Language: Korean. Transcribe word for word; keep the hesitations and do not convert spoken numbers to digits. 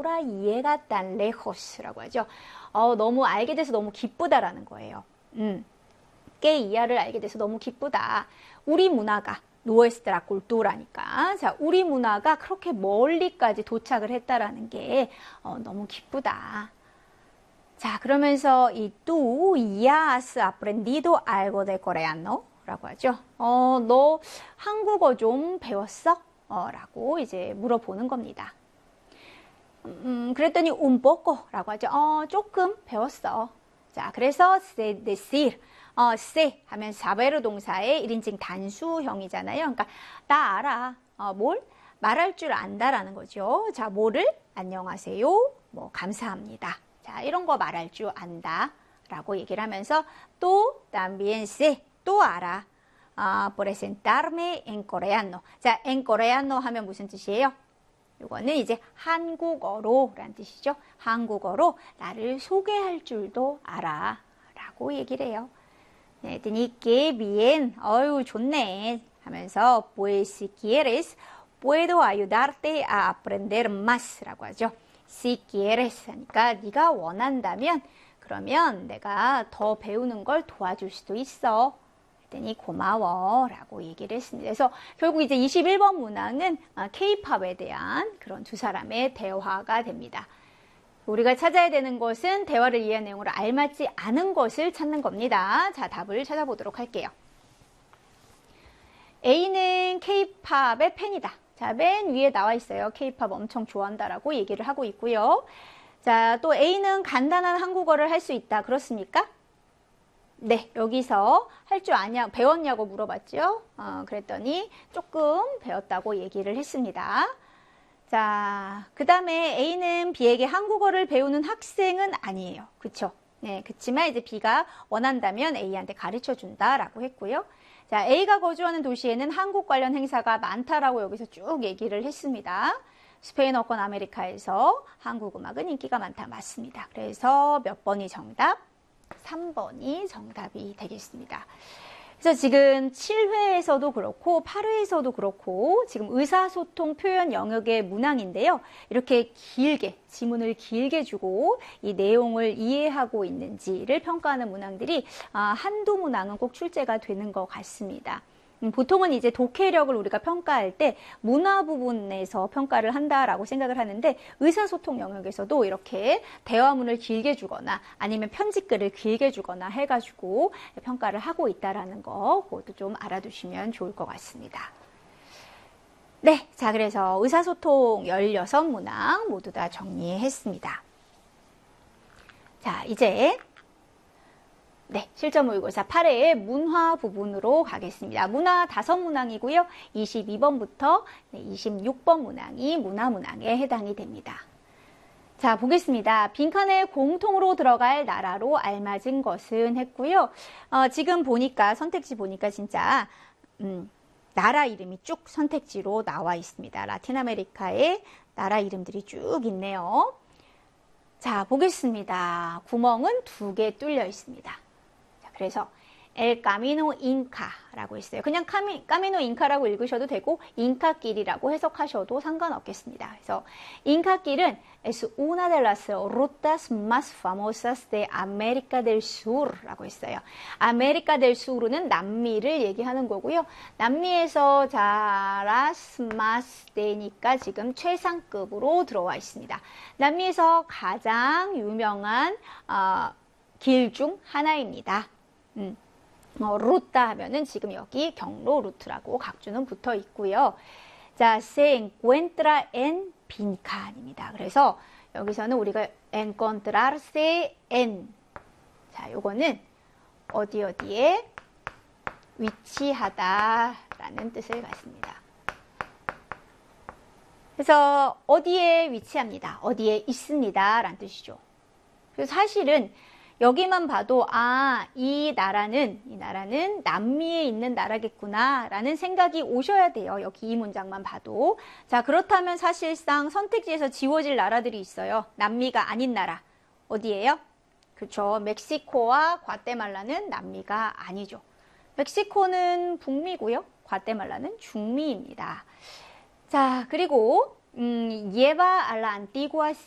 enamora llega tan lejos라고 하죠. 어, 너무 알게 돼서 너무 기쁘다라는 거예요. 음, que 이하를 알게 돼서 너무 기쁘다. 우리 문화가 nuestra cultura니까 자, 우리 문화가 그렇게 멀리까지 도착을 했다라는 게 어, 너무 기쁘다. 자, 그러면서 이 tú ya has aprendido algo de coreano? 라고 하죠. 어, 너 한국어 좀 배웠어? 어, 라고 이제 물어보는 겁니다. 음, 그랬더니 un poco 라고 하죠. 어, 조금 배웠어. 자, 그래서 sé decir, 어, sé 하면 사베르 동사의 일 인칭 단수형이잖아요. 그러니까 나 알아. 어, 뭘? 말할 줄 안다라는 거죠. 자, 뭐를? 안녕하세요. 뭐 감사합니다. 자, 이런 거 말할 줄 안다 라고 얘기를 하면서 또 también sé, 또 알아. 아, presentarme en coreano. 자, en coreano 하면 무슨 뜻이에요? 이거는 이제 한국어로 라는 뜻이죠. 한국어로 나를 소개할 줄도 알아 라고 얘기를 해요. 네, 그랬더니 que bien, 어유 좋네 하면서 pues si quieres puedo ayudarte a aprender más 라고 하죠. si quieres 하니까 네가 원한다면 그러면 내가 더 배우는 걸 도와줄 수도 있어. 그랬더니 고마워 라고 얘기를 했습니다. 그래서 결국 이제 이십일 번 문항은 K-팝에 대한 그런 두 사람의 대화가 됩니다. 우리가 찾아야 되는 것은 대화를 이해한 내용으로 알맞지 않은 것을 찾는 겁니다. 자, 답을 찾아보도록 할게요. A는 K-팝의 팬이다. 자, 맨 위에 나와 있어요. K-팝 엄청 좋아한다라고 얘기를 하고 있고요. 자, 또 A는 간단한 한국어를 할 수 있다. 그렇습니까? 네, 여기서 할 줄 아냐, 배웠냐고 물어봤죠. 어, 그랬더니 조금 배웠다고 얘기를 했습니다. 자, 그 다음에 A는 B에게 한국어를 배우는 학생은 아니에요. 그쵸? 네, 그치만 이제 B가 원한다면 A한테 가르쳐 준다라고 했고요. 자, A가 거주하는 도시에는 한국 관련 행사가 많다라고 여기서 쭉 얘기를 했습니다. 스페인어권 아메리카에서 한국 음악은 인기가 많다. 맞습니다. 그래서 몇 번이 정답? 삼 번이 정답이 되겠습니다. 그래서 지금 칠 회에서도 그렇고 팔 회에서도 그렇고 지금 의사소통 표현 영역의 문항인데요. 이렇게 길게 지문을 길게 주고 이 내용을 이해하고 있는지를 평가하는 문항들이 한두 문항은 꼭 출제가 되는 것 같습니다. 보통은 이제 독해력을 우리가 평가할 때 문화 부분에서 평가를 한다라고 생각을 하는데 의사소통 영역에서도 이렇게 대화문을 길게 주거나 아니면 편집글을 길게 주거나 해가지고 평가를 하고 있다라는 거 그것도 좀 알아두시면 좋을 것 같습니다. 네, 자 그래서 의사소통 열여섯 문항 모두 다 정리했습니다. 자, 이제 네, 실전 모의고사 팔 회의 문화 부분으로 가겠습니다. 문화 다섯 문항이고요. 이십이 번부터 이십육 번 문항이 문화 문항에 해당이 됩니다. 자, 보겠습니다. 빈칸에 공통으로 들어갈 나라로 알맞은 것은 했고요. 어, 지금 보니까 선택지 보니까 진짜 음, 나라 이름이 쭉 선택지로 나와 있습니다. 라틴 아메리카의 나라 이름들이 쭉 있네요. 자, 보겠습니다. 구멍은 두 개 뚫려 있습니다. 그래서 El Camino Inca라고 있어요. 그냥 카미, 까미노 잉카라고 읽으셔도 되고 잉카길이라고 해석하셔도 상관없겠습니다. 그래서 잉카길은 es una de las rutas más famosas de América del Sur라고 했어요. 아메리카 델 수르는 남미를 얘기하는 거고요. 남미에서 자, las más de니까 지금 최상급으로 들어와 있습니다. 남미에서 가장 유명한 어, 길 중 하나입니다. 음. 어, 루타 하면은 지금 여기 경로 루트라고 각주는 붙어 있고요. 자, se encuentra en 빈칸입니다. 그래서 여기서는 우리가 encontrarse en 자, 요거는 어디 어디에 위치하다라는 뜻을 갖습니다. 그래서 어디에 위치합니다. 어디에 있습니다. 라는 뜻이죠. 그래서 사실은 여기만 봐도 아, 이 나라는 이 나라는 남미에 있는 나라겠구나 라는 생각이 오셔야 돼요. 여기 이 문장만 봐도. 자, 그렇다면 사실상 선택지에서 지워질 나라들이 있어요. 남미가 아닌 나라. 어디예요? 그렇죠. 멕시코와 과테말라는 남미가 아니죠. 멕시코는 북미고요. 과테말라는 중미입니다. 자, 그리고 음, lleva a la antigua